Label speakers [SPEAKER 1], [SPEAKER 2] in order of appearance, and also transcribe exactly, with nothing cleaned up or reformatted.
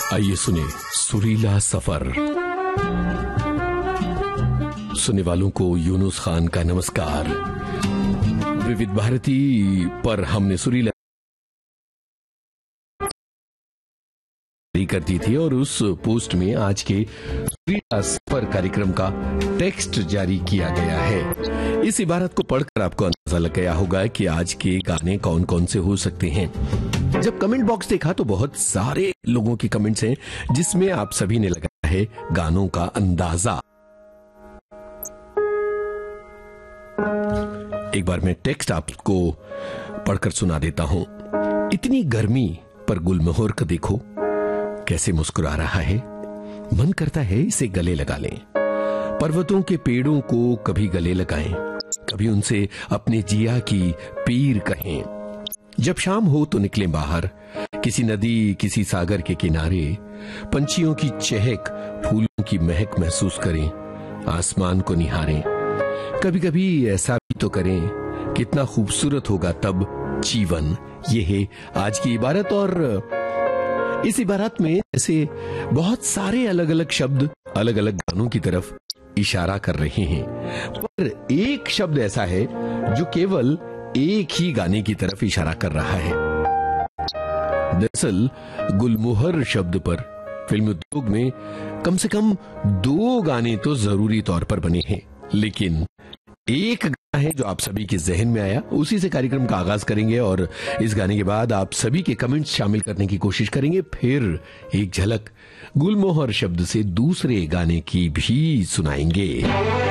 [SPEAKER 1] आइए सुने सुरीला सफर। सुनने वालों को यूनुस खान का नमस्कार। विविध भारती पर हमने सुरीला कर दी थी और उस पोस्ट में आज के सुरीला सफर कार्यक्रम का टेक्स्ट जारी किया गया है। इस इबारत को पढ़कर आपको अंदाजा लग गया होगा कि आज के गाने कौन कौन से हो सकते हैं। जब कमेंट बॉक्स देखा तो बहुत सारे लोगों की कमेंट्स हैं जिसमें आप सभी ने लगाया है गानों का अंदाजा। एक बार मैं टेक्स्ट आपको पढ़कर सुना देता हूं। इतनी गर्मी पर गुलमोहर को देखो कैसे मुस्कुरा रहा है, मन करता है इसे गले लगा लें। पर्वतों के पेड़ों को कभी गले लगाएं, कभी उनसे अपने जिया की पीर कहें। जब शाम हो तो निकलें बाहर, किसी नदी किसी सागर के किनारे, पंछियों की चहक फूलों की महक महसूस करें, आसमान को निहारें। कभी कभी ऐसा भी तो करें, कितना खूबसूरत होगा तब जीवन। ये है आज की इबारत और इस इबारत में ऐसे बहुत सारे अलग अलग शब्द अलग अलग गानों की तरफ इशारा कर रहे हैं, पर एक शब्द ऐसा है जो केवल एक ही गाने की तरफ इशारा कर रहा है। दरअसल गुलमोहर शब्द पर फिल्म उद्योग में कम से कम दो गाने तो जरूरी तौर पर बने हैं, लेकिन एक गाना है जो आप सभी के जहन में आया, उसी से कार्यक्रम का आगाज करेंगे और इस गाने के बाद आप सभी के कमेंट्स शामिल करने की कोशिश करेंगे। फिर एक झलक गुलमोहर शब्द से दूसरे गाने की भी सुनाएंगे।